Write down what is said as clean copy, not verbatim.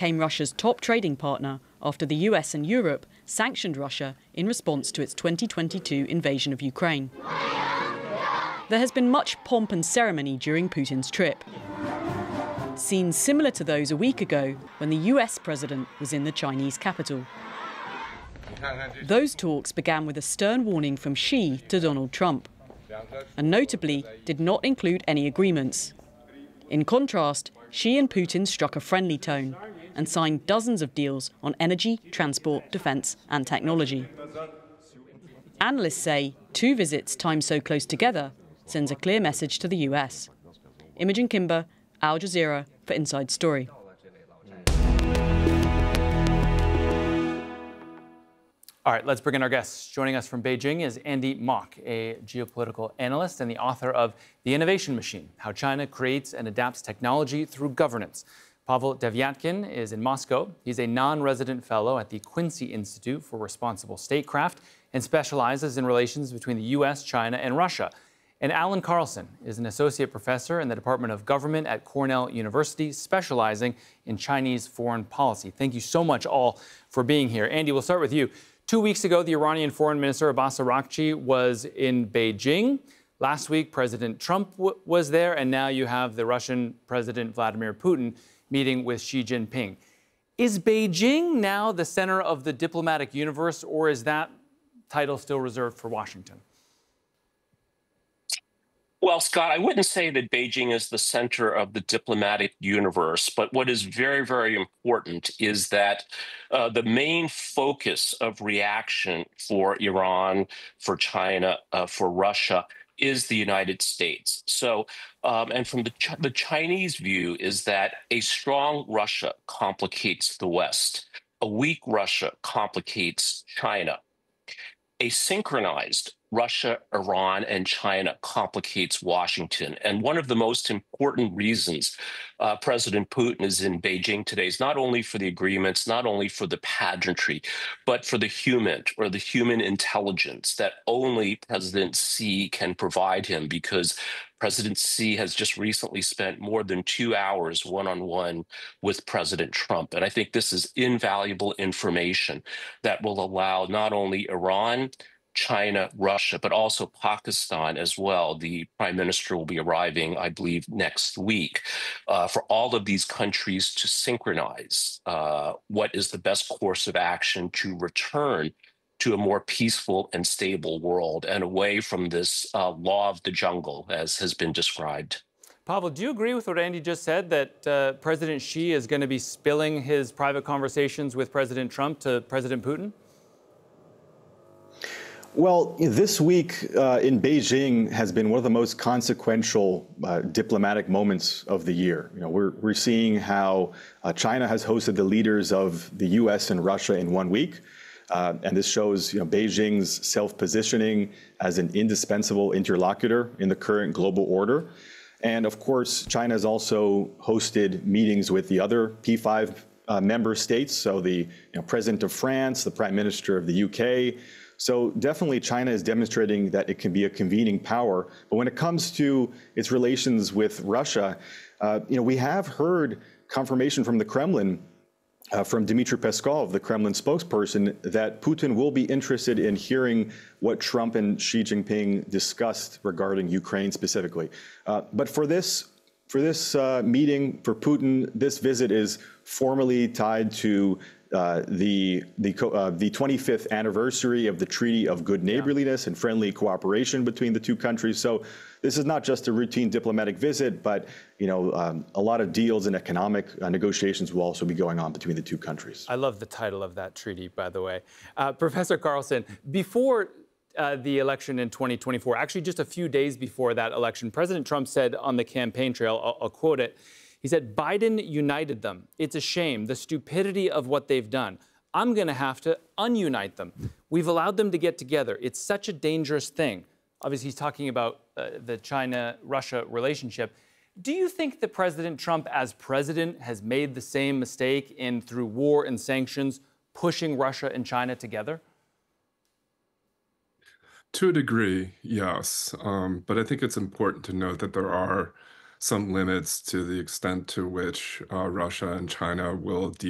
became Russia's top trading partner after the US and Europe sanctioned Russia in response to its 2022 invasion of Ukraine. There has been much pomp and ceremony during Putin's trip. Scenes similar to those a week ago when the US president was in the Chinese capital. Those talks began with a stern warning from Xi to Donald Trump, and notably did not include any agreements. In contrast, Xi and Putin struck a friendly tone and signed dozens of deals on energy, transport, defence and technology. Analysts say 2 visits timed so close together sends a clear message to the US. Imogen Kimber, Al Jazeera for Inside Story. All right, let's bring in our guests. Joining us from Beijing is Andy Mok, a geopolitical analyst and the author of The Innovation Machine: How China Creates and Adapts Technology Through Governance. Pavel Devyatkin is in Moscow. He's a non-resident fellow at the Quincy Institute for Responsible Statecraft and specializes in relations between the U.S., China, and Russia. And Alan Carlson is an associate professor in the Department of Government at Cornell University, specializing in Chinese foreign policy. Thank you so much all for being here. Andy, we'll start with you. 2 weeks ago, the Iranian Foreign Minister Abbas Araghchi was in Beijing. Last week, President Trump was there, and now you have the Russian President Vladimir Putin meeting with Xi Jinping. Is Beijing now the center of the diplomatic universe, or is that title still reserved for Washington? Well, Scott, I wouldn't say that Beijing is the center of the diplomatic universe, but what is very, very important is that the main focus of reaction for Iran, for China, for Russia is the United States. So, and from the Chinese view is that a strong Russia complicates the West. A weak Russia complicates China. A synchronized Russia, Iran, and China complicates Washington. And one of the most important reasons President Putin is in Beijing today is not only for the agreements, not only for the pageantry, but for the human intelligence that only President Xi can provide him, because President Xi has just recently spent more than 2 hours one-on-one with President Trump. And I think this is invaluable information that will allow not only Iran, China, Russia, but also Pakistan as well. The prime minister will be arriving, I believe, next week, for all of these countries to synchronize what is the best course of action to return to a more peaceful and stable world and away from this law of the jungle, as has been described. Pavel, do you agree with what Andy just said, that President Xi is going to be spilling his private conversations with President Trump to President Putin? Well, this week in Beijing has been one of the most consequential diplomatic moments of the year. You know, we're seeing how China has hosted the leaders of the U.S. and Russia in 1 week. And this shows, Beijing's self-positioning as an indispensable interlocutor in the current global order. And of course, China has also hosted meetings with the other P5 member states. So the President of France, the Prime Minister of the UK. So definitely China is demonstrating that it can be a convening power. But when it comes to its relations with Russia, we have heard confirmation from the Kremlin, from Dmitry Peskov, the Kremlin spokesperson, that Putin will be interested in hearing what Trump and Xi Jinping discussed regarding Ukraine specifically. But for this meeting, for Putin, this visit is formally tied to the 25th anniversary of the Treaty of Good Neighborliness and Friendly Cooperation between the two countries. So this is not just a routine diplomatic visit, but a lot of deals and economic negotiations will also be going on between the two countries. I love the title of that treaty, by the way. Professor Carlson, before the election in 2024, actually just a few days before that election, President Trump said on the campaign trail, I'll quote it, he said, "Biden united them. It's a shame, the stupidity of what they've done. I'm going to have to ununite them. We've allowed them to get together. It's such a dangerous thing." Obviously, he's talking about the China-Russia relationship. Do you think that President Trump, as president, has made the same mistake in, through war and sanctions, pushing Russia and China together? To a degree, yes. But I think it's important to note that there are some limits to the extent to which Russia and China will